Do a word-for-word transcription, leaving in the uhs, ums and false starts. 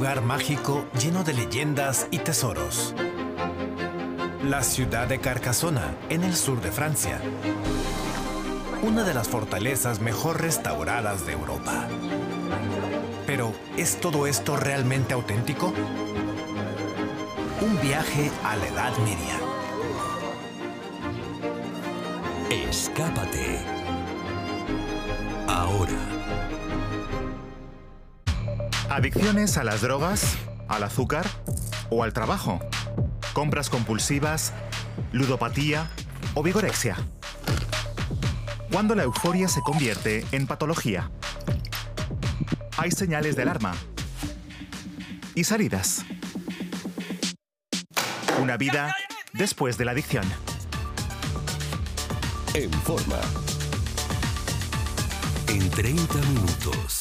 lugar mágico lleno de leyendas y tesoros. La ciudad de Carcassona, en el sur de Francia. Una de las fortalezas mejor restauradas de Europa. Pero, ¿es todo esto realmente auténtico? Un viaje a la Edad Media. Escápate. Ahora. Adicciones a las drogas, al azúcar o al trabajo. Compras compulsivas, ludopatía o vigorexia. Cuando la euforia se convierte en patología. Hay señales de alarma y salidas. Una vida después de la adicción. En forma. En treinta minutos.